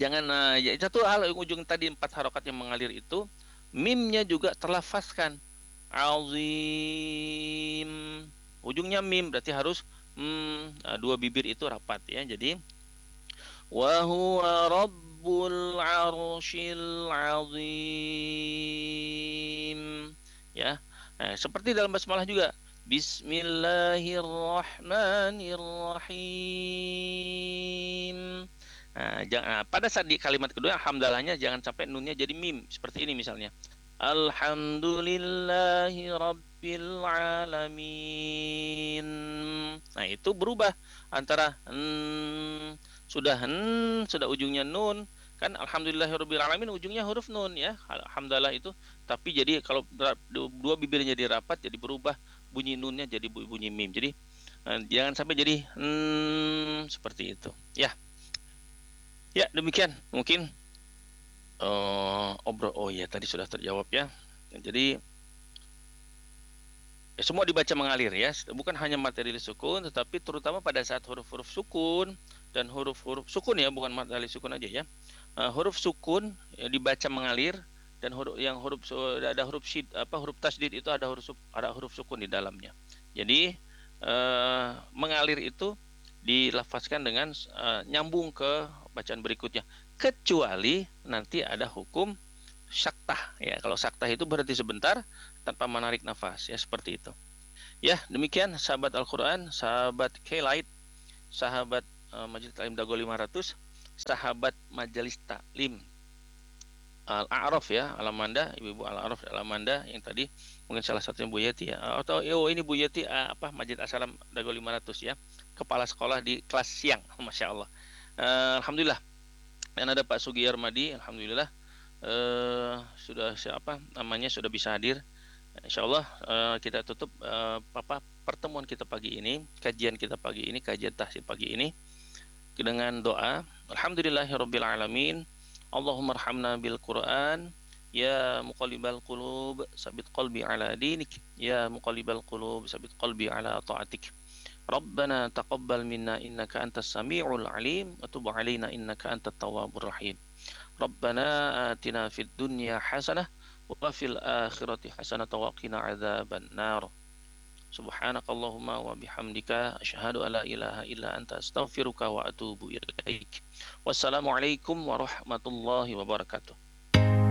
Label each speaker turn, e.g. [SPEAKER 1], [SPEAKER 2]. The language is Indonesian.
[SPEAKER 1] Jangan ya satu hal yang ujung tadi 4 harokat yang mengalir itu, mimnya juga terlafazkan. Azim. Ujungnya mim berarti harus dua bibir itu rapat ya. Jadi wa huwa rabbul arsyil azim. Ya. Nah, seperti dalam basmalah juga. Bismillahirrahmanirrahim. Pada saat di kalimat kedua hamdalahnya jangan sampai nunnya jadi mim seperti ini misalnya. Alhamdulillahi rabbil alamin. Nah, itu berubah antara sudah ujungnya nun kan alhamdulillahi rabbil alamin ujungnya huruf nun ya. Alhamdulillah itu tapi jadi kalau dua bibirnya dirapat jadi berubah bunyi nunnya jadi bunyi mim. Jadi jangan sampai jadi seperti itu. Ya. Ya, demikian mungkin oh ya tadi sudah terjawab ya. Jadi semua dibaca mengalir ya, bukan hanya materi sukun tetapi terutama pada saat huruf-huruf sukun dan huruf-huruf sukun ya, bukan materi sukun aja ya. Huruf sukun ya, dibaca mengalir dan ada huruf huruf tasdid itu ada huruf sukun di dalamnya. Jadi mengalir itu dilafazkan dengan nyambung ke bacaan berikutnya, kecuali nanti ada hukum syaktah ya. Kalau syaktah itu berarti sebentar tanpa menarik nafas ya, seperti itu. Ya, demikian sahabat Al-Qur'an, sahabat K-Light, sahabat Majelis Taklim Dago 500, sahabat Majelis Taklim Al-A'raf ya, Alamanda, Ibu-ibu Al-A'raf Alamanda yang tadi mungkin salah satunya Bu Yeti ya. Atau ini Bu Yeti Majelis Assalam Dago 500 ya. Kepala sekolah di kelas siang. Masya Allah. Alhamdulillah. Dan ada Pak Sugi Armadi, alhamdulillah sudah sudah bisa hadir. Insyaallah kita tutup pertemuan kita pagi ini, kajian kita pagi ini, kajian tahsin pagi ini dengan doa. Alhamdulillahirabbil alamin. Allahumma arhamna bil Qur'an. Ya muqallibal qulub, sabit qalbi ala dinik. Ya muqallibal qulub, sabit qalbi ala ta'atik. Rabbana taqabbal minna innaka antas sami'ul alim wa tub 'alaina innaka antat tawwabur rahim. Rabbana atina fid dunya hasanah wa fil akhirati hasanah wa qina adzaban nar. Subhanakallahumma wa bihamdika asyhadu alla ilaha illa anta astaghfiruka wa atubu ilaik. Wassalamualaikum warahmatullahi wabarakatuh.